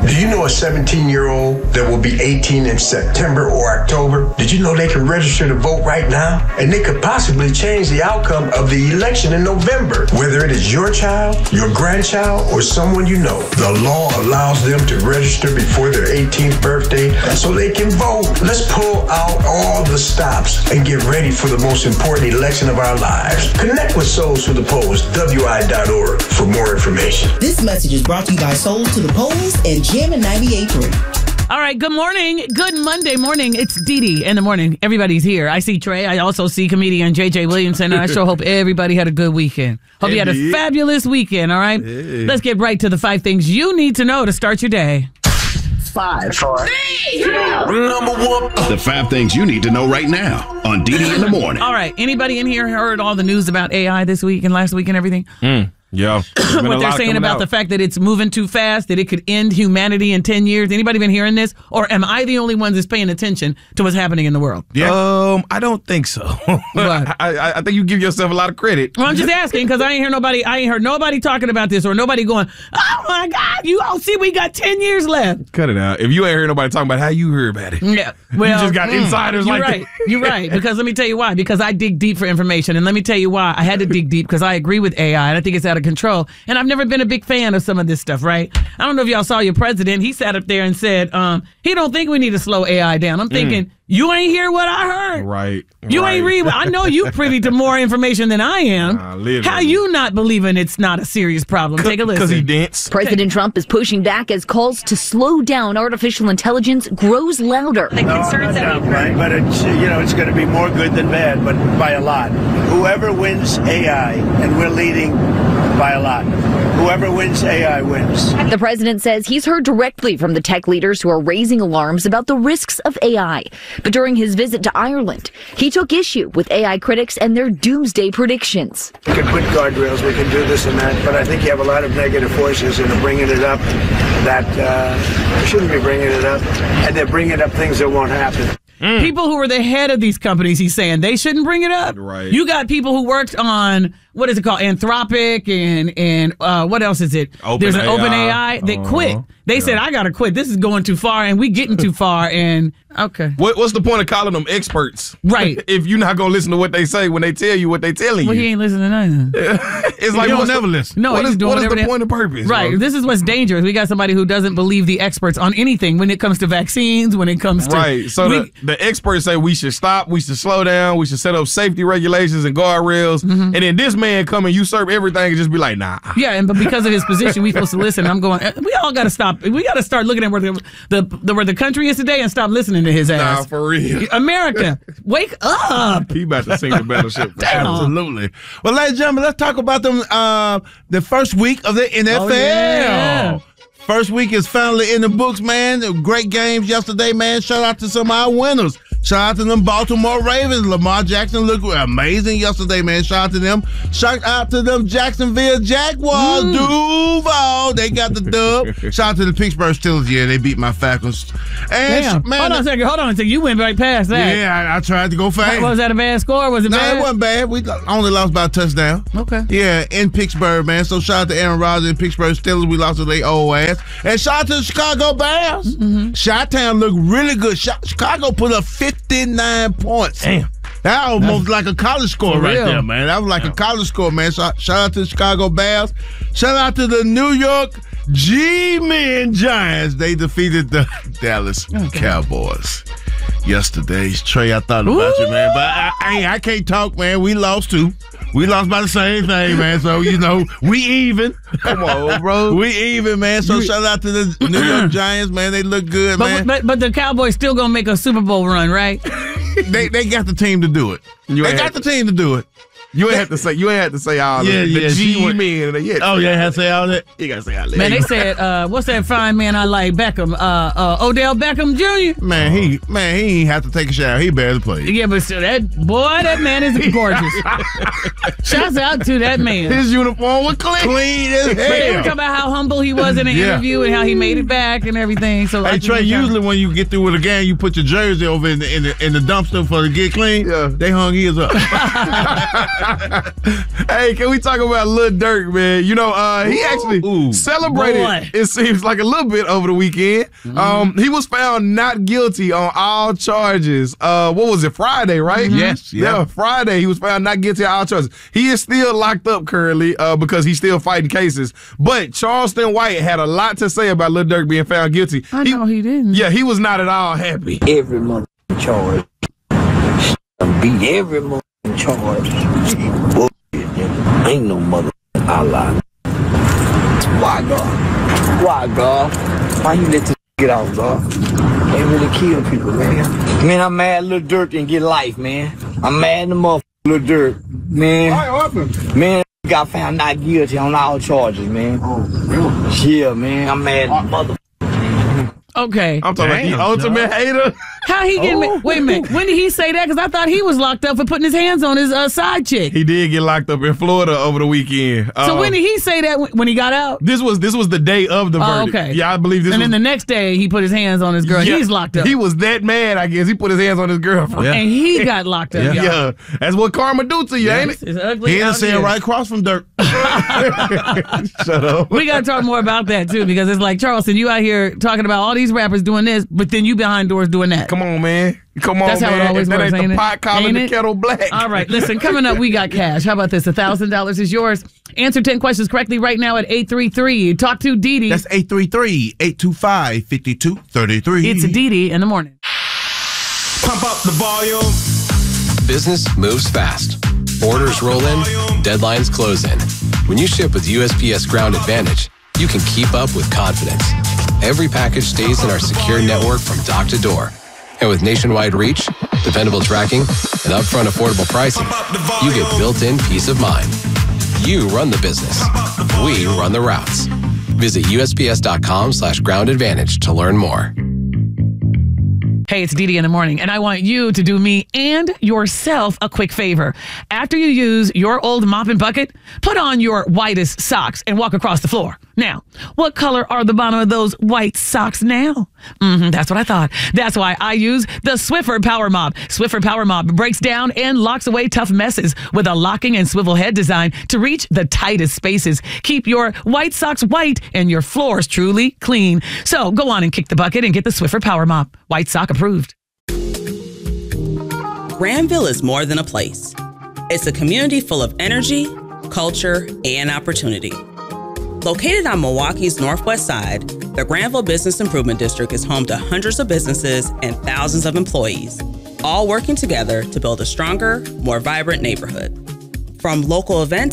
Do you know a 17-year-old that will be 18 in September or October? Did you know they can register to vote right now? And they could possibly change the outcome of the election in November. Whether it is your child, your grandchild, or someone you know, the law allows them to register before their 18th birthday so they can vote. Let's pull out all the stops and get ready for the most important election of our lives. Connect with Souls to the Polls, WI.org, for more information. This message is brought to you by Souls to the Polls and Jammin' 98.3. All right, good morning. Good Monday morning. It's Dee Dee in the morning. Everybody's here. I see Trey. I also see comedian JJ Williamson, and I sure hope everybody had a good weekend. Hope you had a fabulous weekend, all right? Hey. Let's get right to the 5 things you need to know to start your day. 5, 4, 3, 2, number 1. The 5 things you need to know right now on Dee Dee in the morning. All right, anybody in here heard all the news about AI this week and last week and everything? Yeah. What they're saying about the fact that it's moving too fast, that it could end humanity in 10 years. Anybody been hearing this? Or am I the only one that's paying attention to what's happening in the world? Yeah. I don't think so. I think you give yourself a lot of credit. Well, I'm just asking because I ain't heard nobody talking about this or nobody going, oh my God, you all see we got 10 years left. Cut it out. If you ain't heard nobody talking about how you heard about it. Yeah. Well, you just got insiders you're like right. that. You're right. Because let me tell you why. Because I dig deep for information. And let me tell you why. I had to dig deep because I agree with AI and I think it's out of control. And I've never been a big fan of some of this stuff, right? I don't know if y'all saw your president. He sat up there and said, he don't think we need to slow AI down. I'm thinking, you ain't hear what I heard. Right. You ain't read. I know you privy to more information than I am. How you not believing it's not a serious problem? Take a listen. Because he dense. President Trump is pushing back as calls to slow down artificial intelligence grows louder. The concerns that we've heard. But it's, it's going to be more good than bad, but by a lot. Whoever wins AI, and we're leading by a lot. Whoever wins AI wins. The president says he's heard directly from the tech leaders who are raising alarms about the risks of AI. But during his visit to Ireland, he took issue with AI critics and their doomsday predictions. We can put guardrails, we can do this and that, but I think you have a lot of negative forces that are bringing it up that shouldn't be bringing it up, and they're bringing up things that won't happen. People who are the head of these companies, he's saying, they shouldn't bring it up. Right. You got people who worked on, what is it called, Anthropic and what else is it? There's an OpenAI that quit. They said, I got to quit. This is going too far and we getting too far. And okay. What's the point of calling them experts? Right. If you're not going to listen to what they say when they tell you what they telling you. Well, he ain't listening to nothing. It's like, you'll never listen. No, what is the point of purpose? Right. Bro? This is what's dangerous. We got somebody who doesn't believe the experts on anything when it comes to vaccines, when it comes to. Right. So the experts say we should stop, we should slow down, we should set up safety regulations and guardrails. And then this man come and usurp everything and just be like, nah. Yeah, but because of his position, we supposed to listen. I'm going, we all got to stop. We got to start looking at where the country is today and stop listening to his ass. Nah, for real. America, wake up. He about to sing the battleship. Absolutely. Well, ladies and gentlemen, let's talk about them. The first week of the NFL. Oh, yeah. First week is finally in the books, man. Great games yesterday, man. Shout out to some of our winners. Shout out to them Baltimore Ravens. Lamar Jackson looked amazing yesterday, man. Shout out to them. Shout out to them Jacksonville Jaguars. Duval, they got the dub. Shout out to the Pittsburgh Steelers. Yeah, they beat my Falcons. And man, hold on a second. You went right past that. Yeah, I tried to go fast. Was that a bad score? Was it bad? No, it wasn't bad. We only lost by a touchdown. Okay. Yeah, in Pittsburgh, man. So shout out to Aaron Rodgers and Pittsburgh Steelers. We lost to their old ass. And shout out to the Chicago Bears. Chi-Town looked really good. Chicago put up 59 points. Damn. That almost like a college score right there, man. That was like a college score, man. Shout out to the Chicago Bears. Shout out to the New York G-Men Giants. They defeated the Dallas Cowboys yesterday. Trey, I thought about you, man. But I can't talk, man. We lost too. We lost by the same thing, man. So, we even. Come on, bro. We even, man. So, shout out to the New York Giants, man. They look good, man. But the Cowboys still going to make a Super Bowl run, right? They got the team to do it. They got the team to do it. You ain't have to say all the G-men. Oh, you ain't have to say all that? You got to say all that. Man, they said, what's that fine man I like, Beckham? Odell Beckham Jr.? Man, he ain't have to take a shower. He barely played. Yeah, but still, that man is gorgeous. Shouts out to that man. His uniform was clean as hell. But they were talking about how humble he was in the interview and how he made it back and everything. So hey, Trey, usually when you get through with a game, you put your jersey over in the dumpster for to get clean. Yeah. They hung his up. Hey, can we talk about Lil Durk, man? You know, he actually celebrated, it seems like, a little bit over the weekend. He was found not guilty on all charges. What was it, Friday, right? Yes. Yeah, Friday. He was found not guilty on all charges. He is still locked up currently because he's still fighting cases. But Charleston White had a lot to say about Lil Durk being found guilty. I know he didn't. Yeah, he was not at all happy. Every mother charge. Beat every mother charge. Bullshit, nigga. Ain't no mother Allah. Why, God? Why, God? Why you let this get out, God? Ain't really kill people, man. Man, I'm mad Lil Durk didn't get life, man. I'm mad at the motherfucker Lil Durk, man. Man, got found not guilty on all charges, man. Oh, really? Yeah, man. I'm mad at the motherfucker. Okay. I'm talking about the ultimate hater. How he get? Wait a minute. When did he say that? Because I thought he was locked up for putting his hands on his side chick. He did get locked up in Florida over the weekend. So when did he say that? When he got out? This was the day of the verdict. Okay. Yeah, I believe this. And then the next day he put his hands on his girl. Yeah, he's locked up. He was that mad. I guess he put his hands on his girlfriend, and he got locked up. Yeah, that's what karma do to you, ain't it? It's ugly. He is sitting right across from Durk. Shut up. We got to talk more about that too, because it's like, Charleston, you out here talking about all these rappers doing this, but then you behind doors doing that. Come on, man. Come on, That's man. how it always If that works, ain't ain't the it? pot calling Ain't the it? kettle black. All right, listen, coming up, we got cash. How about this? $1,000 is yours. Answer 10 questions correctly right now at 833. Talk to Dee Dee. That's 833-825-5233. It's Dee Dee in the morning. Pump up the volume. Business moves fast. Orders roll in, deadlines close in. When you ship with USPS Ground Advantage, you can keep up with confidence. Every package stays in our secure network from dock to door. And with nationwide reach, dependable tracking, and upfront affordable pricing, you get built-in peace of mind. You run the business. We run the routes. Visit USPS.com/Ground Advantage to learn more. Hey, it's Dee Dee in the morning, and I want you to do me and yourself a quick favor. After you use your old mop and bucket, put on your whitest socks and walk across the floor. Now, what color are the bottom of those white socks now? That's what I thought. That's why I use the Swiffer Power Mop. Swiffer Power Mop breaks down and locks away tough messes with a locking and swivel head design to reach the tightest spaces. Keep your white socks white and your floors truly clean. So go on and kick the bucket and get the Swiffer Power Mop. White sock approved. Granville is more than a place. It's a community full of energy, culture, and opportunity. Located on Milwaukee's northwest side, the Granville Business Improvement District is home to hundreds of businesses and thousands of employees, all working together to build a stronger, more vibrant neighborhood. From local events